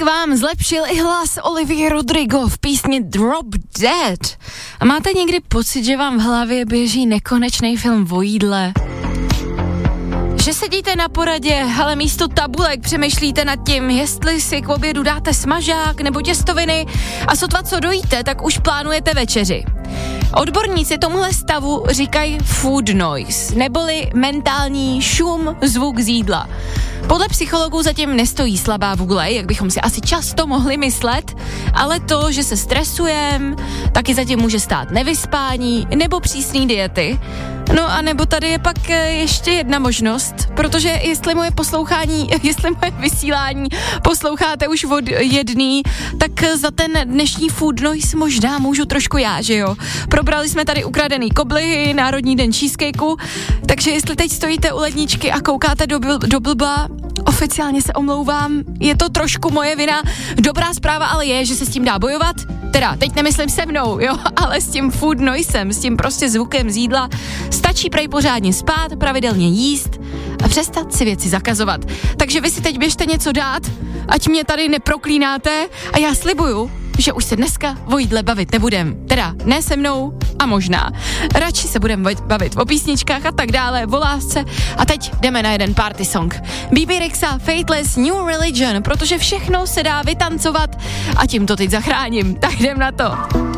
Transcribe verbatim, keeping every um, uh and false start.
vám zlepšil i hlas Olivia Rodrigo v písni Drop Dead. A máte někdy pocit, že vám v hlavě běží nekonečný film o jídle? Že sedíte na poradě, ale místo tabulek přemýšlíte nad tím, jestli si k obědu dáte smažák nebo těstoviny a sotva co dojíte, tak už plánujete večeři. Odborníci tomuhle stavu říkají food noise, neboli mentální šum, zvuk z jídla. Podle psychologů zatím nestojí slabá vůle, jak bychom si asi často mohli myslet, ale to, že se stresujeme, taky zatím může stát nevyspání nebo přísný diety. No a nebo tady je pak ještě jedna možnost, protože jestli moje poslouchání, jestli moje vysílání posloucháte už od jedný, tak za ten dnešní food noise možná můžu trošku já, že jo. Probrali jsme tady ukradený koblihy, Národní den cheesecakeu, takže jestli teď stojíte u ledničky a koukáte do, bil, do blba, oficiálně se omlouvám, je to trošku moje vina. Dobrá zpráva ale je, že se s tím dá bojovat, teda teď nemyslím se mnou, jo, ale s tím food noisem, s tím prostě zvukem z jídla. Stačí prej pořádně spát, pravidelně jíst a přestat si věci zakazovat. Takže vy si teď běžte něco dát, ať mě tady neproklínáte a já slibuju, že už se dneska o jídle bavit nebudem. Teda ne se mnou a možná. Radši se budeme bavit o písničkách a tak dále, o lásce. A teď jdeme na jeden party song. bé bé Rexa, Fateless, New Religion, protože všechno se dá vytancovat a tím to teď zachráním. Tak jdem na to.